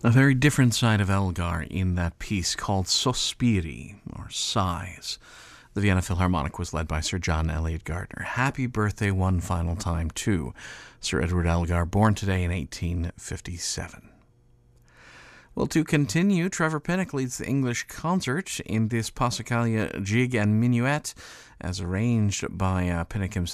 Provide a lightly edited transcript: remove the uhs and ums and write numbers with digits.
A very different side of Elgar in that piece called Sospiri, or Sighs. The Vienna Philharmonic was led by Sir John Eliot Gardiner. Happy birthday one final time to Sir Edward Elgar, born today in 1857. Well, to continue, Trevor Pinnock leads the English concert in this Passacaglia Jig and Minuet, as arranged by Pinnock himself.